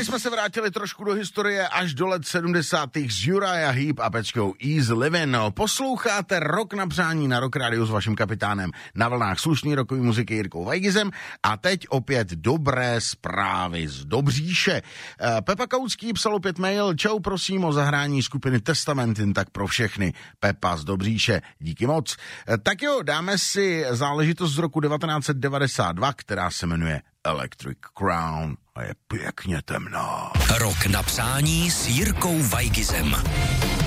jsme se vrátili trošku do historie až do let 70. s Uriah Heep a pečkou Easy Livin'. Posloucháte Rok na přání na Rock Radio s vaším kapitánem na vlnách slušný rokový muziky Jirkou Vajgizem a teď opět dobré zprávy z Dobříše. Pepa Kautský psal opět mail: čau, prosím o zahrání skupiny Testamentin, tak pro všechny. Pepa z Dobříše, díky moc. Tak jo, dáme si záležitost z roku 1992, která se jmenuje Electric Crown a je pěkně temná. Rok na přání s Jirkou Vajgizem.